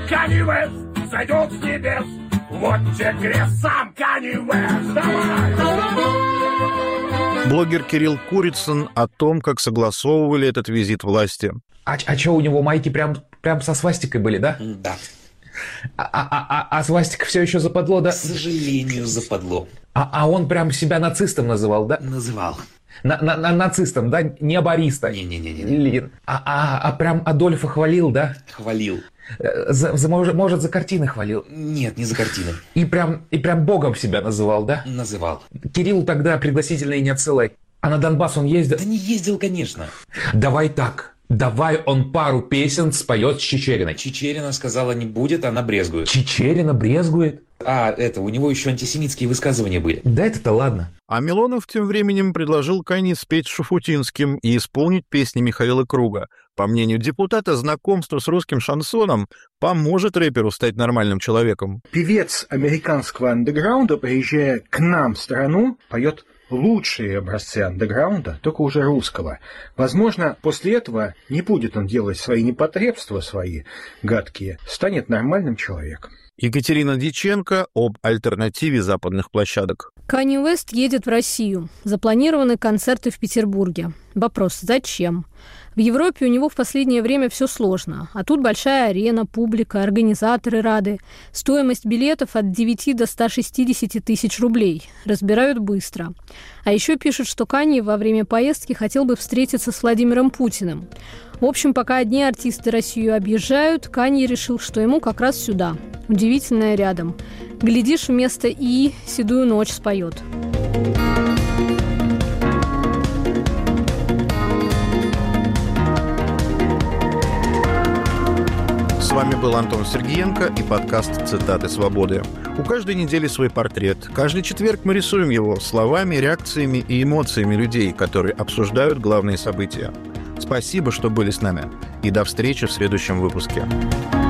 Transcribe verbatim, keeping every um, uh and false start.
Канье Уэст сойдет с небес. Вот тебе сам Канье Уэст. Давай! Блогер Кирилл Курицын о том, как согласовывали этот визит власти. А, а что, у него майки прям, прям со свастикой были, да? Да. А, а, а, а свастика все еще западло, да? К сожалению, западло. А, а он прям себя нацистом называл, да? Называл. На, на, на, нацистом, да? Не абориста. Не-не-не. А, а, а прям Адольфа хвалил, да? Хвалил. За, за, может, может, за картины хвалил? Нет, не за картины. И прям, и прям богом себя называл, да? Называл. Кириллу тогда пригласительные не отсылай. А на Донбасс он ездил? Да не ездил, конечно. Давай так. Давай он пару песен споет с Чичериной. Чичерина сказала, не будет, она брезгует. Чичерина брезгует? А, это, у него еще антисемитские высказывания были. Да это-то ладно. А Милонов тем временем предложил Канье спеть с Шуфутинским и исполнить песни Михаила Круга. По мнению депутата, знакомство с русским шансоном поможет рэперу стать нормальным человеком. Певец американского андеграунда, приезжая к нам в страну, поет лучшие образцы андеграунда, только уже русского. Возможно, после этого не будет он делать свои непотребства, свои гадкие, станет нормальным человеком. Екатерина Дьяченко об альтернативе западных площадок. Канье Уэст едет в Россию. Запланированы концерты в Петербурге. Вопрос: зачем? В Европе у него в последнее время все сложно. А тут большая арена, публика, организаторы рады. Стоимость билетов от девяти до ста шестидесяти тысяч рублей. Разбирают быстро. А еще пишут, что Канье во время поездки хотел бы встретиться с Владимиром Путиным. В общем, пока одни артисты Россию объезжают, Канье решил, что ему как раз сюда. Удивительное рядом. Глядишь, вместо «и» «Седую ночь» споет. С вами был Антон Сергеенко и подкаст «Цитаты свободы». У каждой недели свой портрет. Каждый четверг мы рисуем его словами, реакциями и эмоциями людей, которые обсуждают главные события. Спасибо, что были с нами. И до встречи в следующем выпуске.